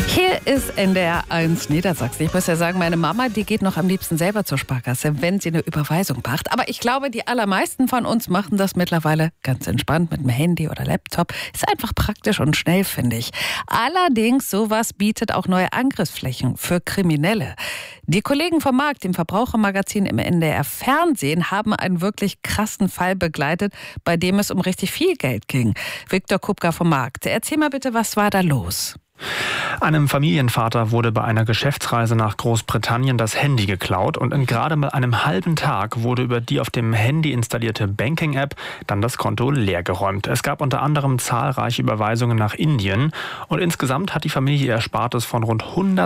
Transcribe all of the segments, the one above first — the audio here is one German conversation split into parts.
Hier ist NDR 1 Niedersachsen. Ich muss ja sagen, meine Mama, die geht noch am liebsten selber zur Sparkasse, wenn sie eine Überweisung macht. Aber ich glaube, die allermeisten von uns machen das mittlerweile ganz entspannt mit dem Handy oder Laptop. Ist einfach praktisch und schnell, finde ich. Allerdings, sowas bietet auch neue Angriffsflächen für Kriminelle. Die Kollegen vom Markt, dem Verbrauchermagazin im NDR Fernsehen, haben einen wirklich krassen Fall begleitet, bei dem es um richtig viel Geld ging. Viktor Kupka vom Markt, erzähl mal bitte, was war da los? Einem Familienvater wurde bei einer Geschäftsreise nach Großbritannien das Handy geklaut und in gerade mal einem halben Tag wurde über die auf dem Handy installierte Banking-App dann das Konto leergeräumt. Es gab unter anderem zahlreiche Überweisungen nach Indien und insgesamt hat die Familie ihr Erspartes von rund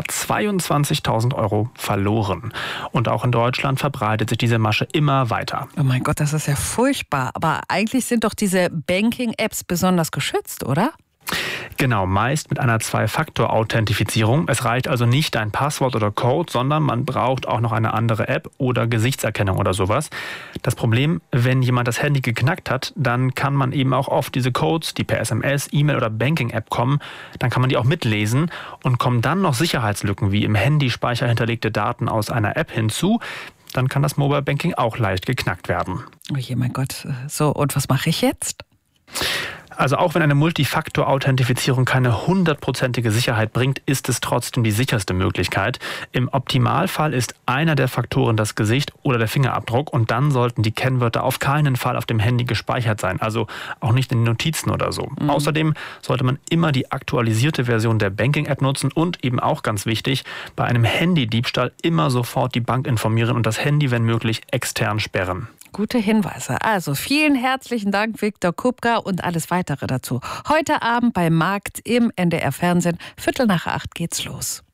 122.000 Euro verloren. Und auch in Deutschland verbreitet sich diese Masche immer weiter. Oh mein Gott, das ist ja furchtbar. Aber eigentlich sind doch diese Banking-Apps besonders geschützt, oder? Genau, meist mit einer Zwei-Faktor-Authentifizierung. Es reicht also nicht ein Passwort oder Code, sondern man braucht auch noch eine andere App oder Gesichtserkennung oder sowas. Das Problem, wenn jemand das Handy geknackt hat, dann kann man eben auch oft diese Codes, die per SMS, E-Mail oder Banking-App kommen, dann kann man die auch mitlesen und kommen dann noch Sicherheitslücken wie im Handyspeicher hinterlegte Daten aus einer App hinzu, dann kann das Mobile Banking auch leicht geknackt werden. Oh je, mein Gott. So, und was mache ich jetzt? Also auch wenn eine Multifaktor-Authentifizierung keine 100%ige Sicherheit bringt, ist es trotzdem die sicherste Möglichkeit. Im Optimalfall ist einer der Faktoren das Gesicht oder der Fingerabdruck und dann sollten die Kennwörter auf keinen Fall auf dem Handy gespeichert sein, also auch nicht in den Notizen oder so. Außerdem sollte man immer die aktualisierte Version der Banking-App nutzen und eben auch ganz wichtig, bei einem Handydiebstahl immer sofort die Bank informieren und das Handy, wenn möglich, extern sperren. Gute Hinweise. Also vielen herzlichen Dank, Viktor Kupka, und alles weitere dazu. Heute Abend beim Markt im NDR Fernsehen, 7:45 geht's los.